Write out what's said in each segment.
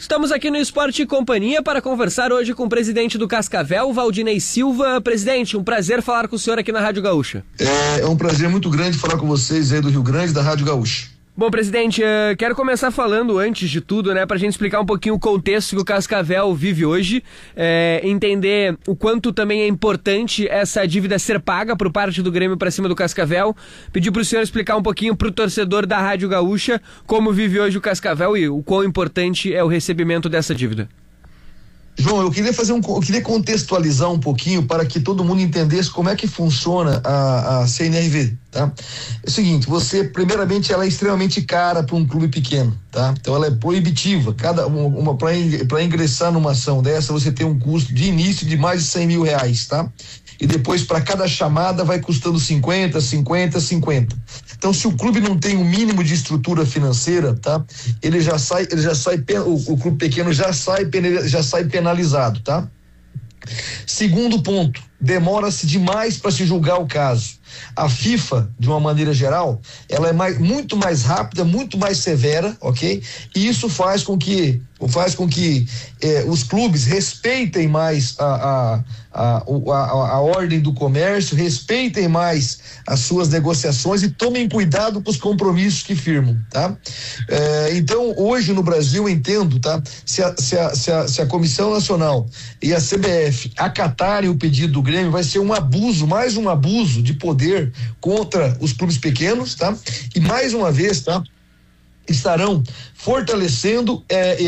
Estamos aqui no Esporte e Companhia para conversar hoje com o presidente do Cascavel, Valdinei Silva. Presidente, um prazer falar com o senhor aqui na Rádio Gaúcha. É um prazer muito grande falar com vocês aí do Rio Grande, da Rádio Gaúcha. Bom, presidente, quero começar falando antes de tudo, né, pra gente explicar um pouquinho o contexto que o Cascavel vive hoje, entender o quanto também é importante essa dívida ser paga por parte do Grêmio pra cima do Cascavel. Pedir pro senhor explicar um pouquinho pro torcedor da Rádio Gaúcha como vive hoje o Cascavel e o quão importante é o recebimento dessa dívida. João, eu queria contextualizar um pouquinho para que todo mundo entendesse como é que funciona a CNRV, tá? É o seguinte, primeiramente, ela é extremamente cara para um clube pequeno, tá? Então ela é proibitiva. Para ingressar numa ação dessa, você tem um custo de início de mais de R$100 mil, tá? E depois para cada chamada vai custando 50. Então, se o clube não tem um mínimo de estrutura financeira, tá? O clube pequeno já sai penalizado, tá? Segundo ponto, demora-se demais para se julgar o caso. A FIFA, de uma maneira geral, ela é muito mais rápida, muito mais severa, ok? E isso faz com que os clubes respeitem mais a ordem do comércio, respeitem mais as suas negociações e tomem cuidado com os compromissos que firmam, tá? Então, hoje no Brasil, eu entendo, tá? Se a Comissão Nacional e a CBF acatarem o pedido do Grêmio, vai ser mais um abuso de poder contra os clubes pequenos, tá? E mais uma vez, tá? Estarão fortalecendo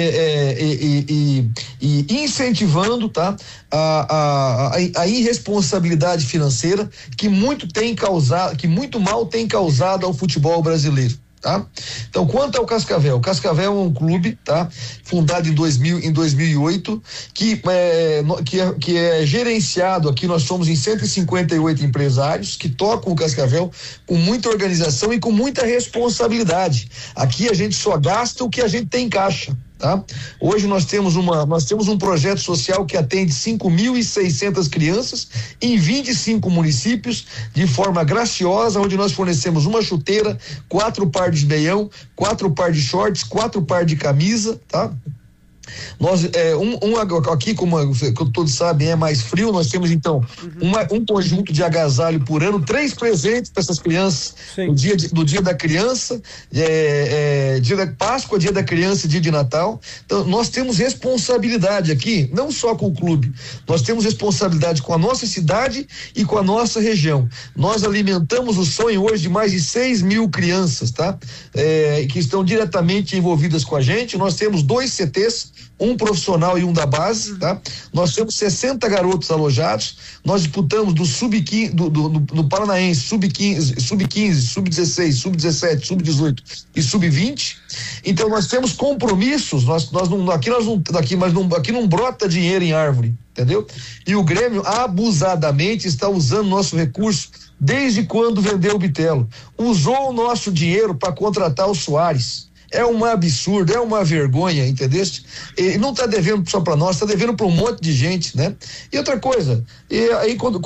e incentivando, tá? A irresponsabilidade financeira que muito mal tem causado ao futebol brasileiro. Tá? Então, quanto ao Cascavel, o Cascavel é um clube, tá? Fundado em 2008, que é gerenciado aqui. Nós somos em 158 empresários que tocam o Cascavel com muita organização e com muita responsabilidade. Aqui a gente só gasta o que a gente tem em caixa. Tá? Hoje nós temos um projeto social que atende 5.600 crianças em 25 municípios de forma graciosa, onde nós fornecemos uma chuteira, 4 pares de meião, 4 pares de shorts, 4 pares de camisa, tá? Nós, aqui, como todos sabem, é mais frio, nós temos então um conjunto de agasalho por ano, 3 presentes para essas crianças no dia da criança, dia da Páscoa, dia da criança e dia de Natal. Então nós temos responsabilidade aqui, não só com o clube, nós temos responsabilidade com a nossa cidade e com a nossa região. Nós alimentamos o sonho hoje de mais de 6 mil crianças, tá? Que estão diretamente envolvidas com a gente. Nós temos 2 CTs, um profissional e um da base, tá? Nós temos 60 garotos alojados. Nós disputamos do sub-15, do Paranaense, sub-15, sub-16, sub-17, sub-18 e sub-20. Então nós temos compromissos. Aqui não brota dinheiro em árvore, entendeu? E o Grêmio abusadamente está usando nosso recurso desde quando vendeu o Bitelo. Usou o nosso dinheiro para contratar o Soares. É um absurdo, é uma vergonha, entendeste? E não está devendo só para nós, está devendo para um monte de gente, né? E outra coisa, e aí quando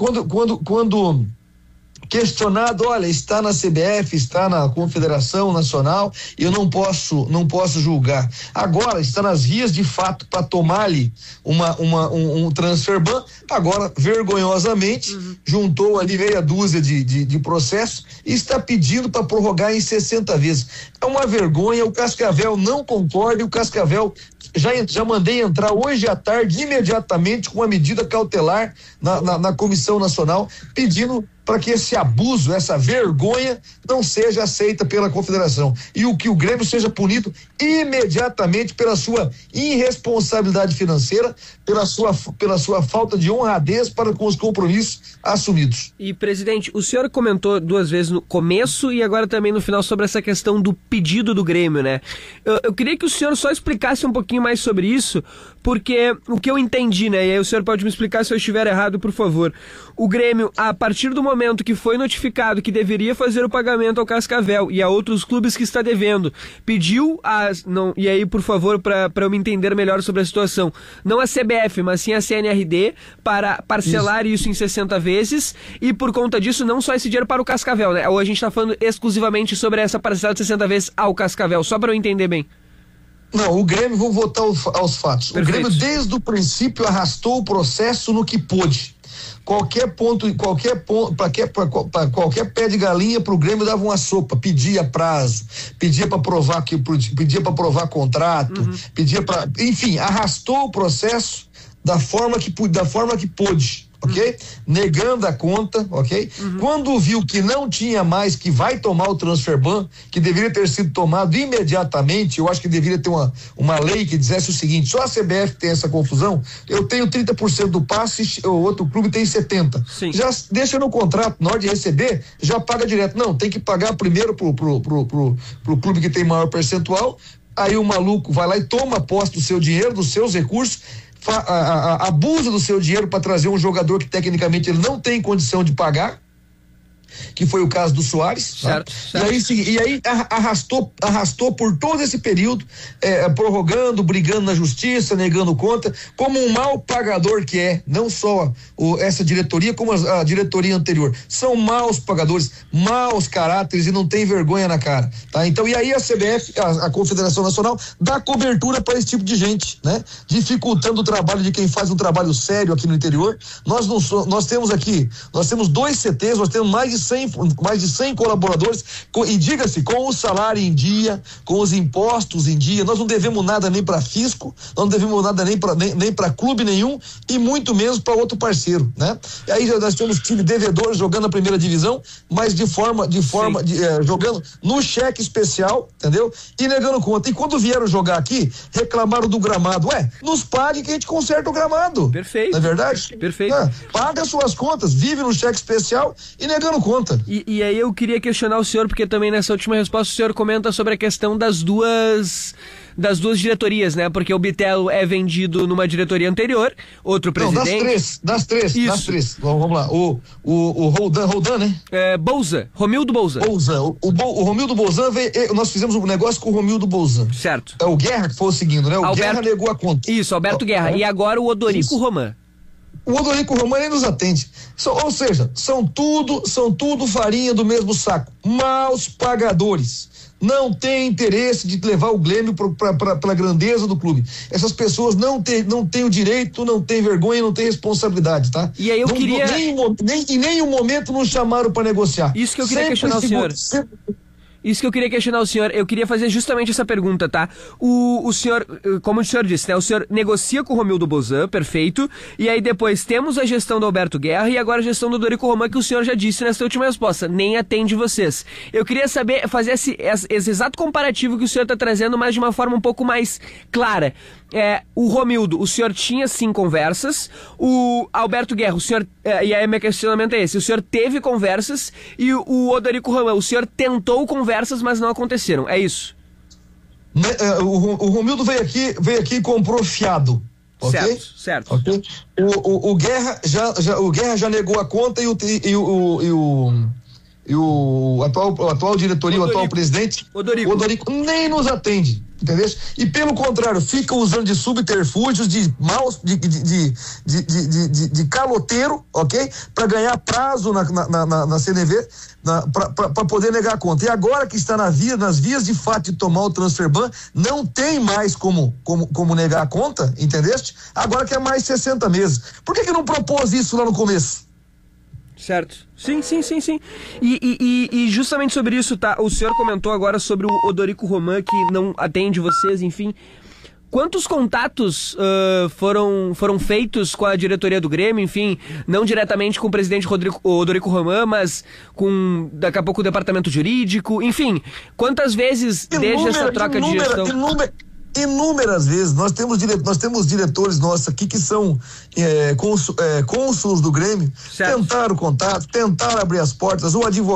questionado, olha, está na CBF, está na Confederação Nacional, eu não posso julgar. Agora está nas vias de fato para tomar ali um transfer ban. Agora, vergonhosamente, juntou ali meia dúzia de processos e está pedindo para prorrogar em 60 vezes. É uma vergonha, o Cascavel não concorda e o Cascavel já mandei entrar hoje à tarde imediatamente com uma medida cautelar na Comissão Nacional, pedindo para que esse abuso, essa vergonha não seja aceita pela Confederação e que o Grêmio seja punido imediatamente pela sua irresponsabilidade financeira, pela sua falta de honradez para com os compromissos assumidos. E, presidente, o senhor comentou 2 vezes no começo e agora também no final sobre essa questão do pedido do Grêmio, né? Eu queria que o senhor só explicasse um pouquinho mais sobre isso, porque o que eu entendi, né? E aí o senhor pode me explicar se eu estiver errado, por favor. O Grêmio, a partir do momento que foi notificado que deveria fazer o pagamento ao Cascavel e a outros clubes que está devendo, pediu e aí, por favor, para eu me entender melhor sobre a situação, não a CBF, mas sim a CNRD, para parcelar isso em 60 vezes, e por conta disso, não só esse dinheiro para o Cascavel, né? Ou a gente está falando exclusivamente sobre essa parcela de 60 vezes ao Cascavel, só para eu entender bem. Não, o Grêmio, vou voltar aos fatos. Perfeito. O Grêmio, desde o princípio, arrastou o processo no que pôde. Qualquer pé de galinha pro Grêmio dava uma sopa, pedia prazo, pedia para provar contrato, enfim, arrastou o processo da forma que pôde. Ok? Negando a conta, ok? Quando viu que não tinha mais, que vai tomar o transfer ban, que deveria ter sido tomado imediatamente, eu acho que deveria ter uma lei que dissesse o seguinte: só a CBF tem essa confusão, eu tenho 30% do passe, o outro clube tem 70%. Sim. Já deixa no contrato, na hora de receber, já paga direto. Não, tem que pagar primeiro pro clube que tem maior percentual, aí o maluco vai lá e toma posse do seu dinheiro, dos seus recursos, abusa do seu dinheiro para trazer um jogador que tecnicamente ele não tem condição de pagar, que foi o caso do Soares, certo, tá? Certo. E aí arrastou por todo esse período, prorrogando, brigando na justiça, negando conta, como um mau pagador que é, não só essa diretoria, como a diretoria anterior. São maus pagadores, maus caráteres e não tem vergonha na cara, tá? Então, e aí a CBF, a Confederação Nacional, dá cobertura para esse tipo de gente, né? Dificultando o trabalho de quem faz um trabalho sério aqui no interior. Nós temos 2 CTs, nós temos mais de 100 colaboradores, e diga-se, com o salário em dia, com os impostos em dia. Nós não devemos nada nem para fisco, nós não devemos nada nem para clube nenhum, e muito menos para outro parceiro, né? E aí nós temos time devedor jogando a primeira divisão, mas jogando no cheque especial, entendeu? E negando conta. E quando vieram jogar aqui, reclamaram do gramado. Nos pague que a gente conserta o gramado. Perfeito. Não é verdade? Perfeito. Paga suas contas, vive no cheque especial e negando conta. E aí eu queria questionar o senhor, porque também nessa última resposta o senhor comenta sobre a questão das duas diretorias, né? Porque o Bitelo é vendido numa diretoria anterior, outro presidente... Não, das três. Vamos lá. O Roldan, né? Bolzan, Romildo Bolzan. O Romildo Bolzan veio, nós fizemos um negócio com o Romildo Bolzan. Certo. O Guerra que foi seguindo, né? Guerra negou a conta. Isso, Alberto Guerra. E agora o Odorico Roman. O Odorico Roman nem nos atende. Ou seja, são tudo farinha do mesmo saco. Maus pagadores. Não tem interesse de levar o Grêmio para a grandeza do clube. Essas pessoas não têm o direito, não têm vergonha, não têm responsabilidade, tá? E aí eu queria... Em nenhum momento nos chamaram para negociar. Isso que eu queria questionar o senhor. Isso que eu queria questionar o senhor. Eu queria fazer justamente essa pergunta, tá? O senhor, como o senhor disse, né? O senhor negocia com o Romildo Bolzan, perfeito. E aí depois temos a gestão do Alberto Guerra e agora a gestão do Odorico Roman, que o senhor já disse nessa última resposta. Nem atende vocês. Eu queria saber, fazer esse exato comparativo que o senhor está trazendo, mas de uma forma um pouco mais clara. O Romildo, o senhor tinha sim conversas. O Alberto Guerra, o senhor... e aí meu questionamento é esse. O senhor teve conversas e o Odorico Roman, o senhor tentou conversas, mas não aconteceram. É isso? O Romildo veio aqui e comprou fiado. Okay? Certo. Okay? O Guerra já negou a conta e o atual diretoria, o atual presidente, Odorico, nem nos atende, entendeu? E pelo contrário, fica usando de subterfúgios, de caloteiro, ok? Para ganhar prazo na CNV, para poder negar a conta. E agora que está nas vias de fato de tomar o transfer ban, não tem mais como negar a conta, entendeste? Agora que é mais 60 meses. Por que não propôs isso lá no começo? Certo. Sim. E justamente sobre isso, tá? O senhor comentou agora sobre o Odorico Roman, que não atende vocês, enfim. Quantos contatos foram feitos com a diretoria do Grêmio, enfim, não diretamente com o presidente Odorico Roman, mas com, daqui a pouco, o departamento jurídico, enfim, quantas vezes desde essa troca de gestão... Inúmeras vezes. Nós temos diretores nossos aqui que são cônsulos do Grêmio, certo. Tentaram contato, tentaram abrir as portas. O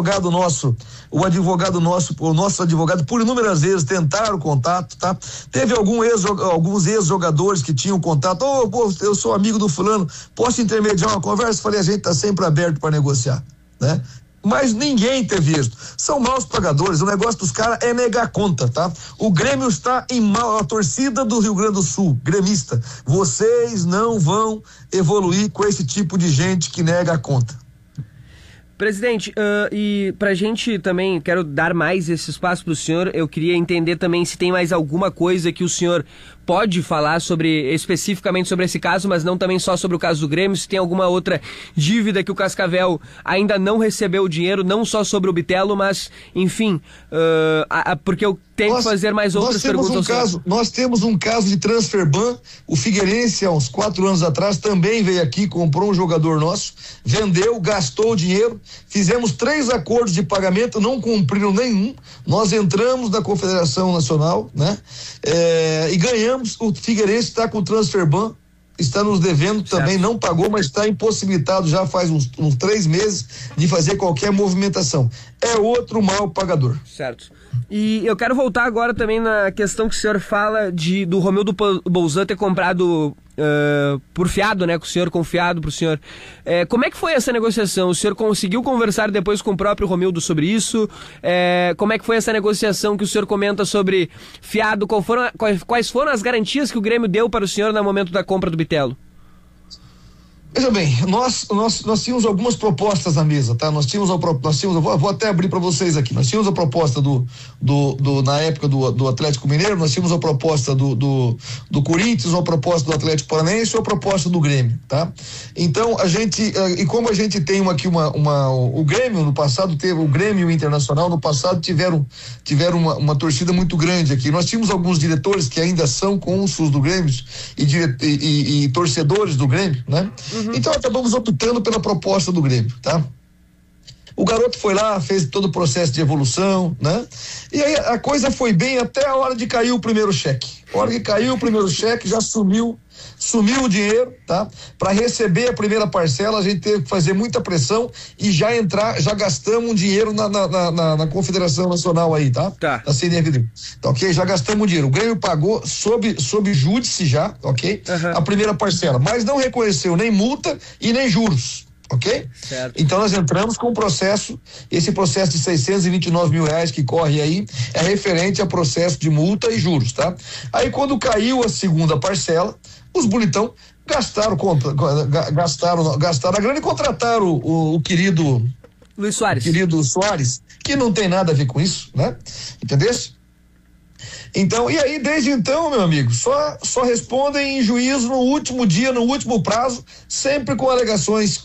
nosso advogado, por inúmeras vezes, tentaram contato, tá? Teve alguns ex-jogadores que tinham contato. Eu sou amigo do fulano, posso intermediar uma conversa? Falei, a gente tá sempre aberto para negociar, né? Mas ninguém teve êxito. São maus pagadores, o negócio dos caras é negar conta, tá? O Grêmio está a torcida do Rio Grande do Sul, gremista, vocês não vão evoluir com esse tipo de gente que nega a conta. Presidente, e pra gente também, quero dar mais esse espaço pro senhor, eu queria entender também se tem mais alguma coisa que o senhor pode falar especificamente sobre esse caso, mas não também só sobre o caso do Grêmio, se tem alguma outra dívida que o Cascavel ainda não recebeu o dinheiro, não só sobre o Bitelo, mas, enfim, porque eu tenho que fazer mais outras perguntas. Nós temos um caso de transfer ban, o Figueirense, há uns 4 anos atrás, também veio aqui, comprou um jogador nosso, vendeu, gastou o dinheiro, fizemos 3 acordos de pagamento, não cumpriram nenhum, nós entramos na Confederação Nacional, né? E ganhamos. O Figueirense está com o transfer ban, está nos devendo também, não pagou, mas está impossibilitado já faz uns 3 meses de fazer qualquer movimentação. É outro mal pagador. Certo. E eu quero voltar agora também na questão que o senhor fala do Romildo Bolzan ter comprado por fiado, né, com o senhor, confiado pro senhor. Como é que foi essa negociação? O senhor conseguiu conversar depois com o próprio Romildo sobre isso? Como é que foi essa negociação que o senhor comenta sobre fiado? Quais foram as garantias que o Grêmio deu para o senhor no momento da compra do Bitelo? Veja bem, nós tínhamos algumas propostas na mesa, tá? Vou até abrir para vocês aqui. Nós tínhamos a proposta na época do Atlético Mineiro, nós tínhamos a proposta do Corinthians, a proposta do Atlético Paranaense e a proposta do Grêmio, tá? Então, como a gente tem aqui o Grêmio no passado teve, o Grêmio e o Internacional no passado tiveram uma torcida muito grande aqui. Nós tínhamos alguns diretores que ainda são cônsules do Grêmio e torcedores do Grêmio, né? Então acabamos optando pela proposta do Grêmio, tá? O garoto foi lá, fez todo o processo de evolução, né? E aí a coisa foi bem até a hora de cair o primeiro cheque. A hora que caiu o primeiro cheque, já sumiu o dinheiro, tá? Para receber a primeira parcela, a gente teve que fazer muita pressão e já gastamos um dinheiro na Confederação Nacional aí, tá? Da CNFD. Tá, ok? Já gastamos o dinheiro. O Grêmio pagou sob júdice já, ok? A primeira parcela, mas não reconheceu nem multa e nem juros. Ok? Certo. Então nós entramos com esse processo de 629 mil reais que corre aí, é referente a processo de multa e juros, tá? Aí quando caiu a segunda parcela, os bonitão gastaram a grana e contrataram o querido Luiz Soares. Querido Soares, que não tem nada a ver com isso, né? Entendesse? Então, e aí, desde então, meu amigo, só respondem em juízo no último dia, no último prazo, sempre com alegações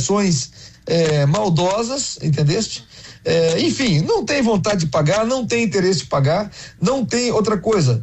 maldosas, entendeste? Enfim, não tem vontade de pagar, não tem interesse de pagar, não tem outra coisa,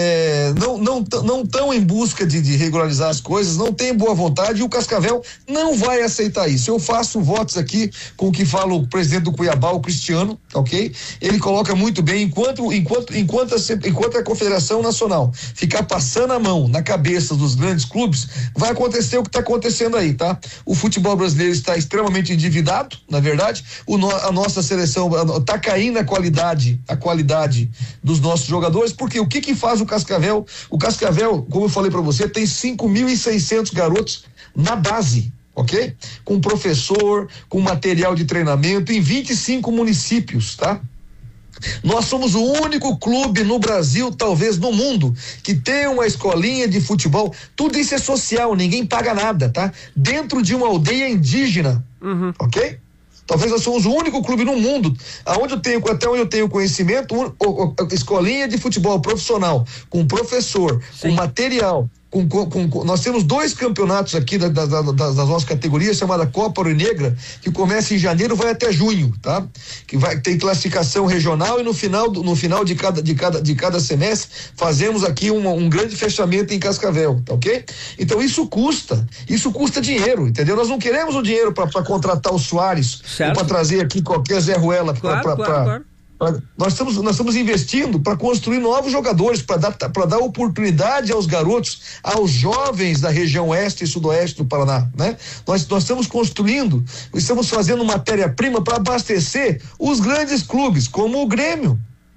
não estão em busca de regularizar as coisas, não tem boa vontade e o Cascavel não vai aceitar isso. Eu faço votos aqui com o que fala o presidente do Cuiabá, o Cristiano, ok? Ele coloca muito bem, enquanto a Confederação Nacional ficar passando a mão na cabeça dos grandes clubes, vai acontecer o que está acontecendo aí, tá? O futebol brasileiro está extremamente endividado, na verdade, a nossa seleção está caindo a qualidade dos nossos jogadores, porque o que faz o Cascavel? O Cascavel, como eu falei para você, tem 5.600 garotos na base, ok? Com professor, com material de treinamento em 25 municípios, tá? Nós somos o único clube no Brasil, talvez no mundo, que tem uma escolinha de futebol. Tudo isso é social, ninguém paga nada, tá? Dentro de uma aldeia indígena, ok? Talvez nós somos o único clube no mundo, até onde eu tenho conhecimento, escolinha de futebol profissional, com professor, com material, nós temos 2 campeonatos aqui das nossas categorias, chamada Copa Ouro Negra, que começa em janeiro, vai até junho, tá? Tem classificação regional e no final de cada semestre fazemos aqui um grande fechamento em Cascavel, tá ok? Então isso custa dinheiro, entendeu? Nós não queremos o dinheiro para contratar o Soares, ou para trazer aqui qualquer Zé Ruela claro. Nós estamos investindo para construir novos jogadores, para dar oportunidade aos garotos, aos jovens da região oeste e sudoeste do Paraná, né? Nós estamos fazendo matéria-prima para abastecer os grandes clubes, como o Grêmio.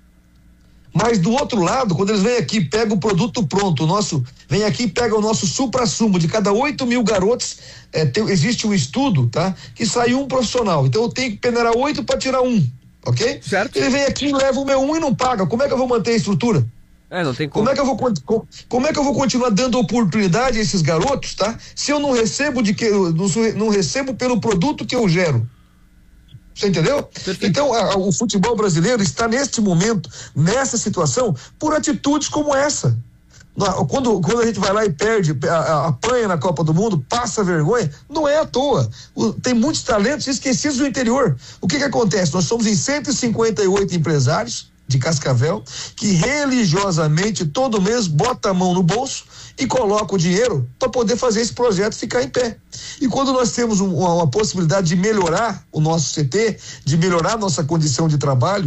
Mas do outro lado, quando eles vêm aqui, pegam o produto pronto, vem aqui e pega o nosso supra-sumo, de cada 8 mil garotos, existe um estudo, tá? Que sai um profissional, então eu tenho que peneirar 8 para tirar 1. Ok? Certo. Ele vem aqui, leva o meu 1 e não paga. Como é que eu vou manter a estrutura? Não tem como. Como é que eu vou continuar dando oportunidade a esses garotos, tá? Se eu não recebo não recebo pelo produto que eu gero. Você entendeu? Perfeito. Então, o futebol brasileiro está neste momento, nessa situação, por atitudes como essa. Quando a gente vai lá e perde, apanha na Copa do Mundo, passa vergonha, não é à toa. Tem muitos talentos esquecidos do interior. O que acontece? Nós somos em 158 empresários de Cascavel que religiosamente todo mês bota a mão no bolso e coloca o dinheiro para poder fazer esse projeto ficar em pé. E quando nós temos uma possibilidade de melhorar o nosso CT, de melhorar nossa condição de trabalho,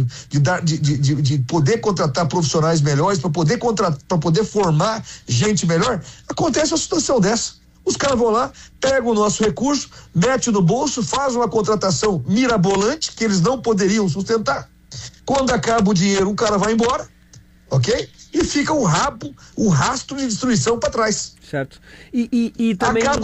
de poder contratar profissionais melhores, para poder formar gente melhor, acontece uma situação dessa. Os caras vão lá, pegam o nosso recurso, mete no bolso, faz uma contratação mirabolante que eles não poderiam sustentar. Quando acaba o dinheiro, o cara vai embora, ok? E fica o rastro de destruição para trás. Certo. E também... Acaba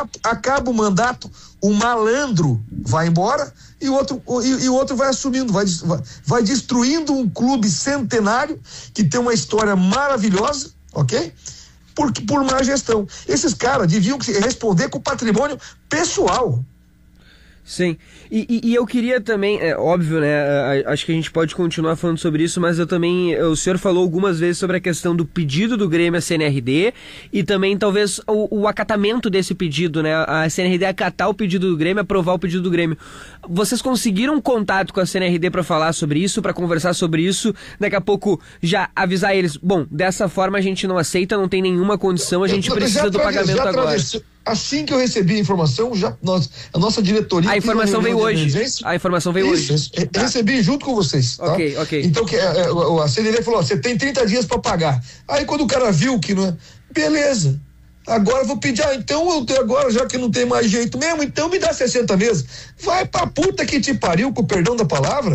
o mandato, o malandro vai embora e o outro vai assumindo, vai destruindo um clube centenário que tem uma história maravilhosa, ok? Por má gestão. Esses caras deviam responder com patrimônio pessoal. Sim, e eu queria também, é óbvio, né, acho que a gente pode continuar falando sobre isso, mas o senhor falou algumas vezes sobre a questão do pedido do Grêmio à CNRD e também talvez o acatamento desse pedido, né, a CNRD acatar o pedido do Grêmio, aprovar o pedido do Grêmio. Vocês conseguiram contato com a CNRD para falar sobre isso, para conversar sobre isso, daqui a pouco já avisar eles, bom, dessa forma a gente não aceita, não tem nenhuma condição, a gente precisa do pagamento agora. Assim que eu recebi a informação, a nossa diretoria... A informação veio hoje. A informação veio hoje. Recebi junto com vocês. Tá? Ok. Então, a CND falou, você tem 30 dias para pagar. Aí, quando o cara viu que não é... Beleza. Agora eu vou pedir, então, agora, já que não tem mais jeito mesmo, então me dá 60 meses. Vai pra puta que te pariu, com o perdão da palavra.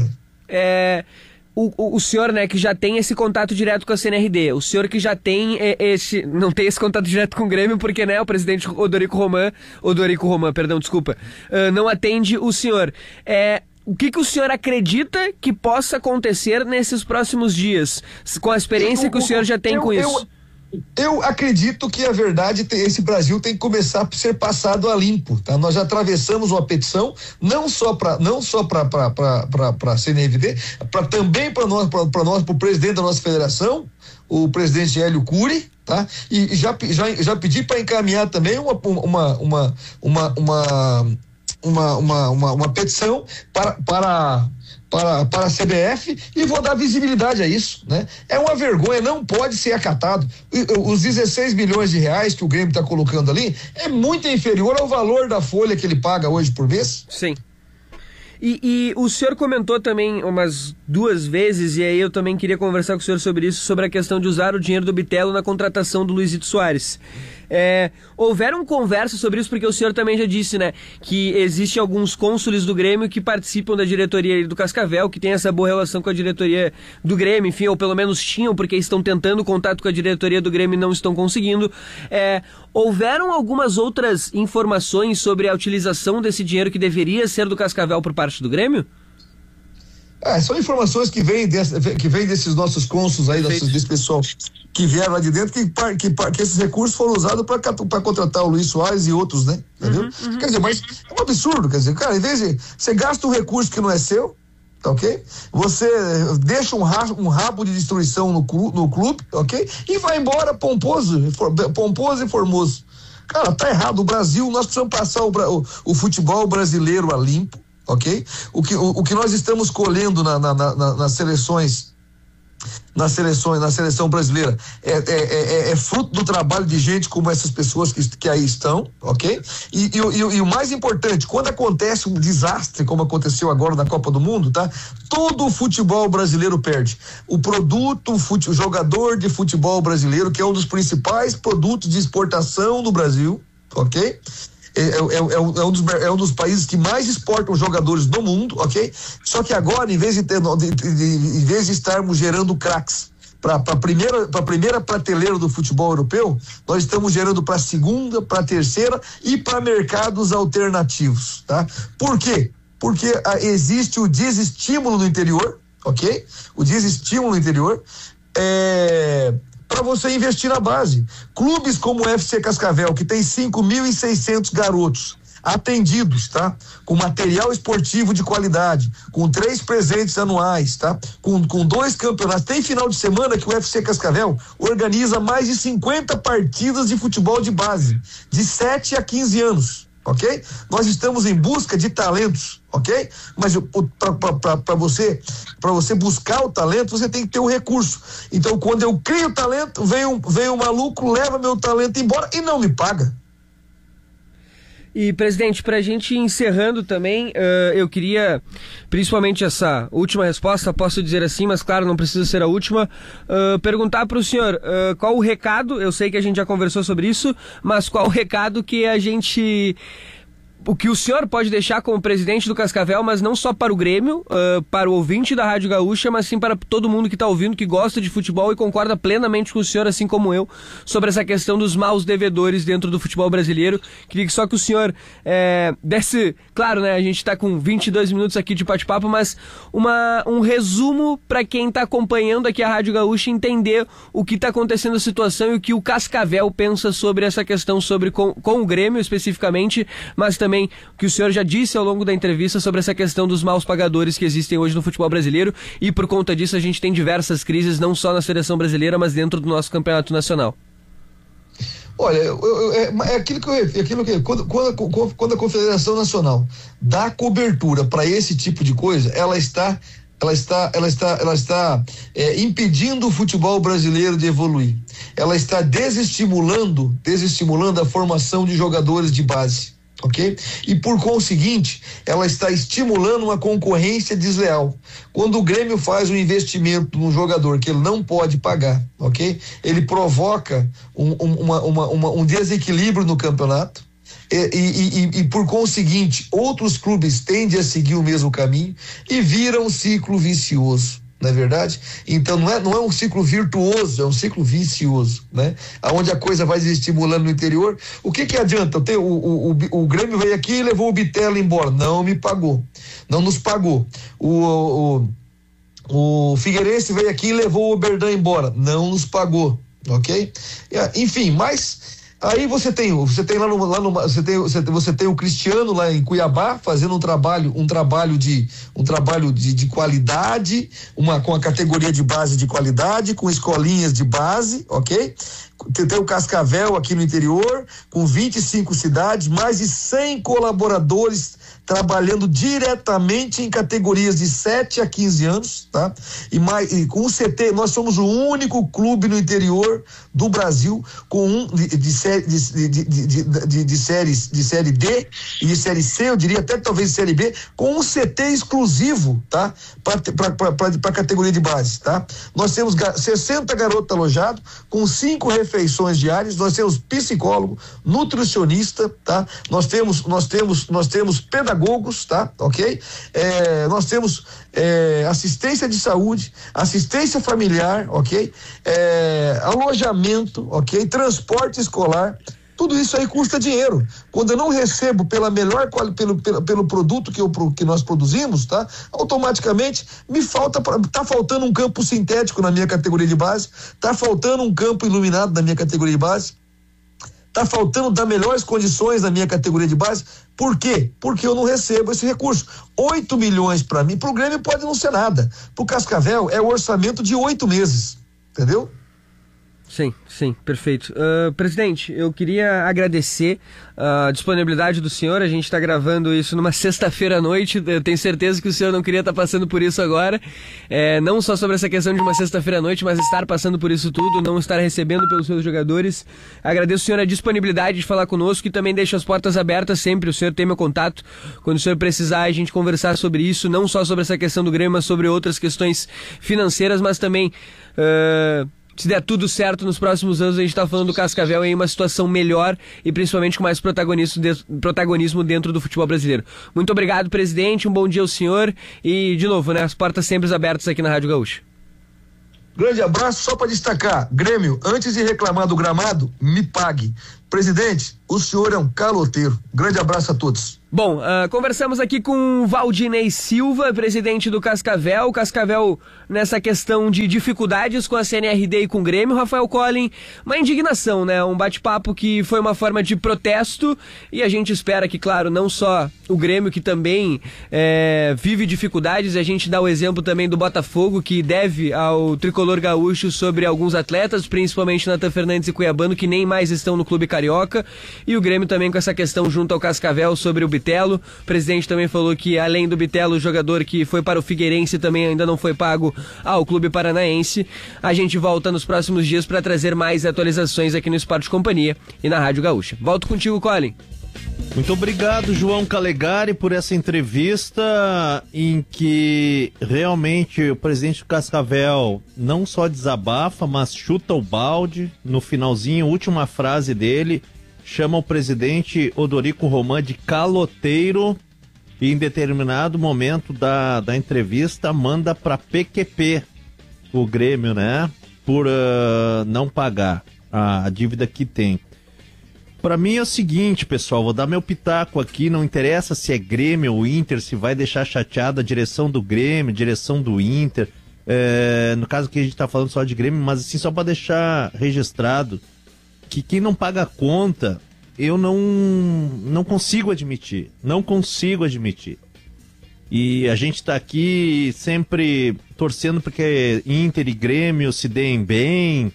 O senhor, né, que já tem esse contato direto com a CNRD, o senhor que já tem não tem esse contato direto com o Grêmio porque, né, o presidente Odorico Roman, não atende o senhor. O que o senhor acredita que possa acontecer nesses próximos dias, com a experiência que o senhor já tem com isso? Eu acredito que a verdade, esse Brasil tem que começar a ser passado a limpo, tá? Nós já atravessamos uma petição, não só para a CNRD, também para nós, pro presidente da nossa federação, o presidente Hélio Cury, tá? E já pedi para encaminhar também uma petição para a CBF e vou dar visibilidade a isso, né? É uma vergonha, não pode ser acatado. Os 16 milhões de reais que o Grêmio está colocando ali é muito inferior ao valor da folha que ele paga hoje por mês. Sim. E o senhor comentou também umas 2 vezes, e aí eu também queria conversar com o senhor sobre isso, sobre a questão de usar o dinheiro do Bitelo na contratação do Luizito Soares. Houveram conversas sobre isso, porque o senhor também já disse, né, que existem alguns cônsules do Grêmio que participam da diretoria do Cascavel, que tem essa boa relação com a diretoria do Grêmio, enfim, ou pelo menos tinham, porque estão tentando contato com a diretoria do Grêmio e não estão conseguindo. Houveram algumas outras informações sobre a utilização desse dinheiro que deveria ser do Cascavel por parte do Grêmio? São informações que vêm desses nossos cônsuls aí, desse pessoal que vieram lá de dentro, que esses recursos foram usados para contratar o Luiz Soares e outros, né? Entendeu? Quer dizer, mas é um absurdo, quer dizer, cara, em vez de você gasta um recurso que não é seu, tá ok? Você deixa um rabo de destruição no clube, ok? E vai embora pomposo e formoso. Cara, tá errado. O Brasil, nós precisamos passar o futebol brasileiro a limpo, ok? O que nós estamos colhendo nas seleções, na seleção brasileira é fruto do trabalho de gente como essas pessoas que aí estão, ok? E o mais importante, quando acontece um desastre como aconteceu agora na Copa do Mundo, tá? Todo o futebol brasileiro perde. O jogador de futebol brasileiro, que é um dos principais produtos de exportação do Brasil, ok? É um dos países que mais exportam jogadores do mundo, ok? Só que agora, em vez de estarmos gerando craques para a primeira prateleira do futebol europeu, nós estamos gerando para a segunda, para a terceira e para mercados alternativos, tá? Por quê? Porque existe o desestímulo no interior, ok? O desestímulo no interior para você investir na base. Clubes como o FC Cascavel, que tem 5.600 garotos, atendidos, tá? Com material esportivo de qualidade, com 3 presentes anuais, tá? Com 2 campeonatos. Tem final de semana que o UFC Cascavel organiza mais de 50 partidas de futebol de base, de 7 a 15 anos. Ok? Nós estamos em busca de talentos, ok? Mas para você buscar o talento, você tem que ter o recurso. Então, quando eu crio talento, vem um maluco, leva meu talento embora e não me paga. E, presidente, para a gente ir encerrando também, eu queria, principalmente essa última resposta, posso dizer assim, mas claro, não precisa ser a última, perguntar para o senhor qual o recado, eu sei que a gente já conversou sobre isso, mas qual o recado que o que o senhor pode deixar como presidente do Cascavel, mas não só para o Grêmio, para o ouvinte da Rádio Gaúcha, mas sim para todo mundo que está ouvindo, que gosta de futebol e concorda plenamente com o senhor, assim como eu, sobre essa questão dos maus devedores dentro do futebol brasileiro. Queria só que o senhor desse, claro, né, a gente está com 22 minutos aqui de bate-papo, mas um resumo para quem está acompanhando aqui a Rádio Gaúcha entender o que está acontecendo na situação e o que o Cascavel pensa sobre essa questão, com o Grêmio especificamente, mas também o que o senhor já disse ao longo da entrevista sobre essa questão dos maus pagadores que existem hoje no futebol brasileiro, e por conta disso a gente tem diversas crises, não só na seleção brasileira, mas dentro do nosso campeonato nacional. Olha, quando a Confederação Nacional dá cobertura para esse tipo de coisa, ela está impedindo o futebol brasileiro de evoluir. Ela está desestimulando a formação de jogadores de base. Ok? E por conseguinte, ela está estimulando uma concorrência desleal. Quando o Grêmio faz um investimento num jogador que ele não pode pagar, ok? Ele provoca um desequilíbrio no campeonato. E por conseguinte, outros clubes tendem a seguir o mesmo caminho e vira um ciclo vicioso. Não é verdade? Então não é um ciclo virtuoso, é um ciclo vicioso, né? Onde a coisa vai se estimulando no interior. O que adianta? O Grêmio veio aqui e levou o Bitelo embora, não me pagou, não nos pagou. O Figueirense veio aqui e levou o Oberdan embora, não nos pagou, ok? Enfim, mas aí você tem o Cristiano lá em Cuiabá fazendo um trabalho de qualidade, com a categoria de base de qualidade, com escolinhas de base, ok? Tem o Cascavel aqui no interior, com 25 cidades, mais de 100 colaboradores trabalhando diretamente em categorias de 7 a 15 anos, tá? E com o CT, nós somos o único clube no interior do Brasil com de série D e de série C, eu diria até talvez série B, com um CT exclusivo, tá? Para categoria de base, tá? Nós temos 60 garotos alojados com 5 refeições diárias, nós temos psicólogo, nutricionista, tá? Nós temos pedagogos, tá? Ok? Nós temos assistência de saúde, assistência familiar, ok? Alojamento, ok? Transporte escolar. Tudo isso aí custa dinheiro. Quando eu não recebo pelo produto que nós produzimos, tá? Automaticamente tá faltando um campo sintético na minha categoria de base, tá faltando um campo iluminado na minha categoria de base, tá faltando dar melhores condições na minha categoria de base. Por quê? Porque eu não recebo esse recurso. 8 milhões para mim, pro Grêmio pode não ser nada. Pro Cascavel é o orçamento de 8 meses. Entendeu? Sim, perfeito. Presidente, eu queria agradecer a disponibilidade do senhor. A gente está gravando isso numa sexta-feira à noite. Eu tenho certeza que o senhor não queria estar passando por isso agora. Não só sobre essa questão de uma sexta-feira à noite, mas estar passando por isso tudo, não estar recebendo pelos seus jogadores. Agradeço o senhor a disponibilidade de falar conosco e também deixo as portas abertas sempre. O senhor tem meu contato. Quando o senhor precisar, a gente conversar sobre isso, não só sobre essa questão do Grêmio, mas sobre outras questões financeiras, mas também... se der tudo certo nos próximos anos, a gente está falando do Cascavel em uma situação melhor e principalmente com mais protagonismo dentro do futebol brasileiro. Muito obrigado, presidente, um bom dia ao senhor e, de novo, né, as portas sempre abertas aqui na Rádio Gaúcha. Grande abraço, só para destacar, Grêmio, antes de reclamar do gramado, me pague. Presidente, o senhor é um caloteiro. Grande abraço a todos. Bom, conversamos aqui com o Valdinei Silva, presidente do Cascavel. Cascavel nessa questão de dificuldades com a CNRD e com o Grêmio. Rafael Collin, uma indignação, né? Um bate-papo que foi uma forma de protesto e a gente espera que, claro, não só o Grêmio, que também vive dificuldades, a gente dá o exemplo também do Botafogo, que deve ao tricolor gaúcho sobre alguns atletas, principalmente Nathan Fernandes e Cuiabano, que nem mais estão no clube carioca, e o Grêmio também com essa questão junto ao Cascavel sobre o Bitelo. O presidente também falou que, além do Bitelo, o jogador que foi para o Figueirense também ainda não foi pago ao clube paranaense. A gente volta nos próximos dias para trazer mais atualizações aqui no Esporte Companhia e na Rádio Gaúcha. Volto contigo, Collin. Muito obrigado, João Calegari, por essa entrevista em que realmente o presidente do Cascavel não só desabafa, mas chuta o balde. No finalzinho, última frase dele, chama o presidente Odorico Roman de caloteiro e em determinado momento da entrevista manda para PQP o Grêmio, né? Por não pagar a dívida que tem. Para mim é o seguinte, pessoal, vou dar meu pitaco aqui, não interessa se é Grêmio ou Inter, se vai deixar chateada a direção do Grêmio, direção do Inter, no caso que a gente tá falando só de Grêmio, mas assim, só para deixar registrado que quem não paga a conta, eu não consigo admitir, E a gente tá aqui sempre torcendo porque Inter e Grêmio se deem bem.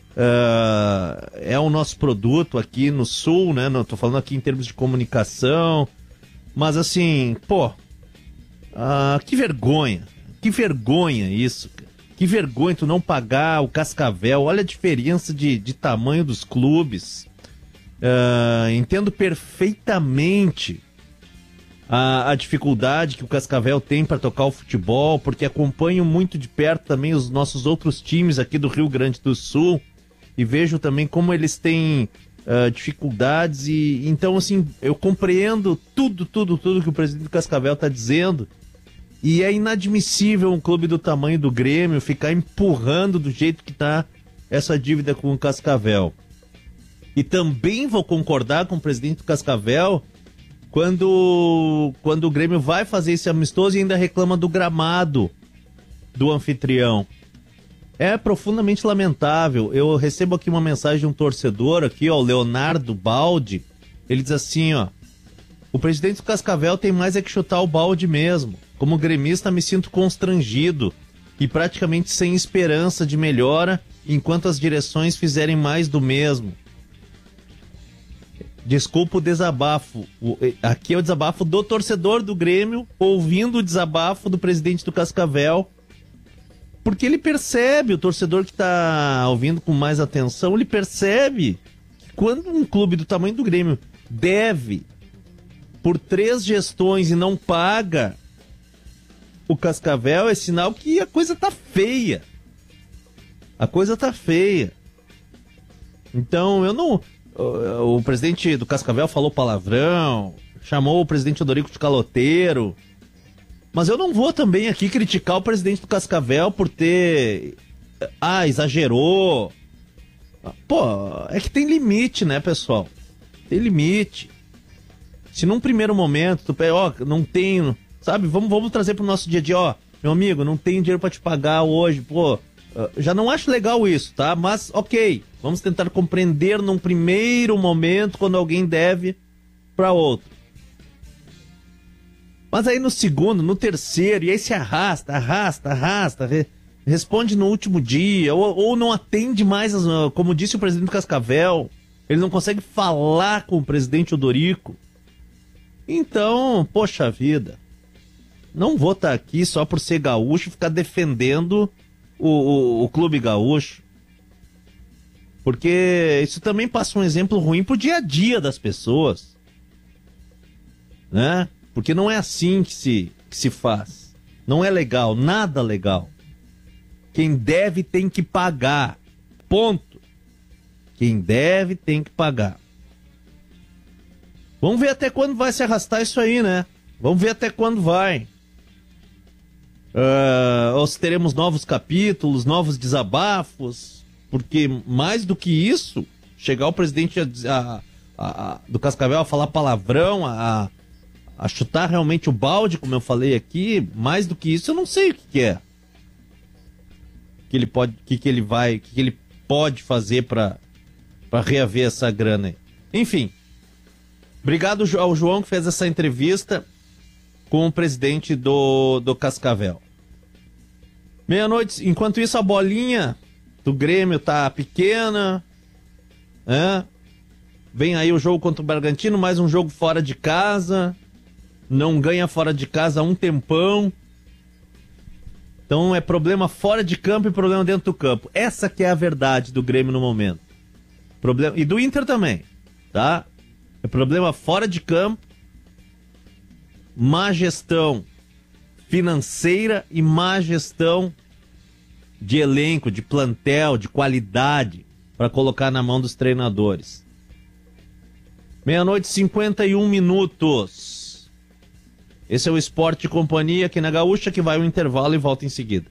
É o nosso produto aqui no Sul, né? Não tô falando aqui em termos de comunicação, mas assim, que vergonha isso, cara. Que vergonha tu não pagar o Cascavel. Olha a diferença de tamanho dos clubes. Entendo perfeitamente a dificuldade que o Cascavel tem para tocar o futebol, porque acompanho muito de perto também os nossos outros times aqui do Rio Grande do Sul e vejo também como eles têm dificuldades e então assim, eu compreendo tudo que o presidente do Cascavel está dizendo e é inadmissível um clube do tamanho do Grêmio ficar empurrando do jeito que está essa dívida com o Cascavel. E também vou concordar com o presidente do Cascavel quando o Grêmio vai fazer esse amistoso e ainda reclama do gramado do anfitrião. É profundamente lamentável. Eu recebo aqui uma mensagem de um torcedor aqui, ó, o Leonardo Baldi. Ele diz assim, ó: o presidente do Cascavel tem mais é que chutar o balde mesmo. Como gremista me sinto constrangido e praticamente sem esperança de melhora enquanto as direções fizerem mais do mesmo. Desculpa o desabafo. Aqui é o desabafo do torcedor do Grêmio, ouvindo o desabafo do presidente do Cascavel. Porque ele percebe, o torcedor que está ouvindo com mais atenção, ele percebe que quando um clube do tamanho do Grêmio deve por 3 gestões e não paga o Cascavel, é sinal que a coisa tá feia. A coisa tá feia. Então, eu não... O presidente do Cascavel falou palavrão, chamou o presidente Odorico de caloteiro, mas eu não vou também aqui criticar o presidente do Cascavel por ter... exagerou. É que tem limite, né, pessoal? Tem limite. Se num primeiro momento tu pega, não tenho, sabe, vamos trazer pro nosso dia a dia, meu amigo, não tenho dinheiro pra te pagar hoje, já não acho legal isso, tá? Mas, ok, vamos tentar compreender num primeiro momento quando alguém deve pra outro. Mas aí no segundo, no terceiro, e aí se arrasta, responde no último dia, ou não atende mais, como disse o presidente do Cascavel, ele não consegue falar com o presidente Odorico. Então, poxa vida, não vou estar aqui só por ser gaúcho e ficar defendendo o clube gaúcho. Porque isso também passa um exemplo ruim pro dia a dia das pessoas, né? Porque não é assim que se faz. Não é legal, nada legal. Quem deve tem que pagar. Ponto. Quem deve tem que pagar. Vamos ver até quando vai se arrastar isso aí, né? Vamos ver até quando vai. Ou se teremos novos capítulos, novos desabafos. Porque mais do que isso, chegar o presidente do Cascavel a falar palavrão, a chutar realmente o balde, como eu falei aqui. Mais do que isso, eu não sei o que é. Que ele pode fazer para reaver essa grana aí. Enfim, obrigado ao João que fez essa entrevista com o presidente do Cascavel. Meia-noite, enquanto isso a bolinha do Grêmio tá pequena, né? Vem aí o jogo contra o Bragantino, mais um jogo fora de casa, não ganha fora de casa há um tempão. Então é problema fora de campo e problema dentro do campo. Essa que é a verdade do Grêmio no momento. Problema, e do Inter também, tá? É problema fora de campo, má gestão financeira e má gestão de elenco, de plantel, de qualidade para colocar na mão dos treinadores. 00:51. Esse é o Esporte Companhia aqui na Gaúcha, que vai ao intervalo e volta em seguida.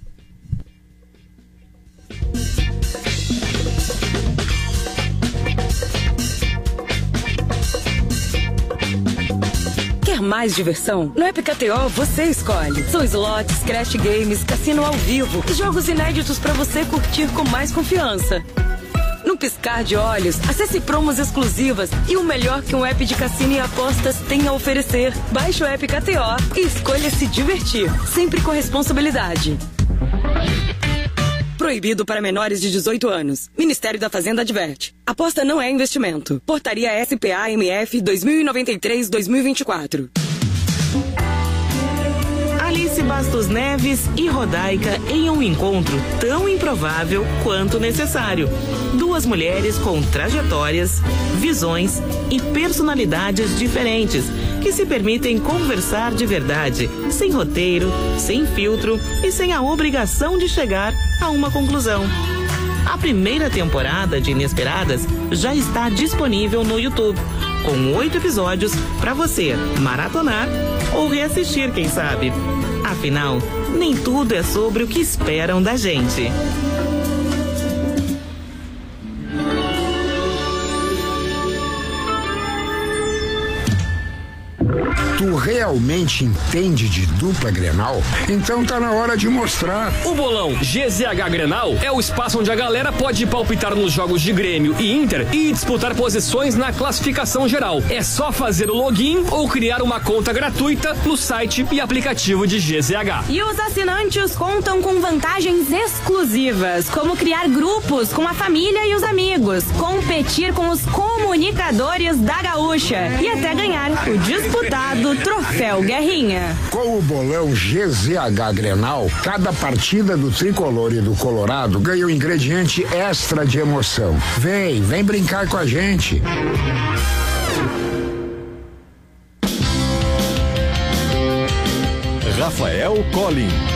Quer mais diversão? No App KTO você escolhe. São slots, Crash Games, cassino ao vivo, jogos inéditos para você curtir com mais confiança. No piscar de olhos, acesse promos exclusivas e o melhor que um app de cassino e apostas tem a oferecer. Baixe o App KTO e escolha se divertir, sempre com responsabilidade. Proibido para menores de 18 anos. Ministério da Fazenda adverte. Aposta não é investimento. Portaria SPA-MF 2093-2024. Alice Bastos Neves e Rodaica em um encontro tão improvável quanto necessário. Duas mulheres com trajetórias, visões e personalidades diferentes que se permitem conversar de verdade, sem roteiro, sem filtro e sem a obrigação de chegar a uma conclusão. A primeira temporada de Inesperadas já está disponível no YouTube, com 8 episódios para você maratonar ou reassistir, quem sabe. Afinal, nem tudo é sobre o que esperam da gente. Tu realmente entende de dupla Grenal? Então tá na hora de mostrar. O bolão GZH Grenal é o espaço onde a galera pode palpitar nos jogos de Grêmio e Inter e disputar posições na classificação geral. É só fazer o login ou criar uma conta gratuita no site e aplicativo de GZH. E os assinantes contam com vantagens exclusivas, como criar grupos com a família e os amigos, competir com os comunicadores da Gaúcha e até ganhar o disputado Troféu Guerrinha. Com o bolão GZH Grenal, cada partida do Tricolor e do Colorado ganha um ingrediente extra de emoção. Vem brincar com a gente. Rafael Collin.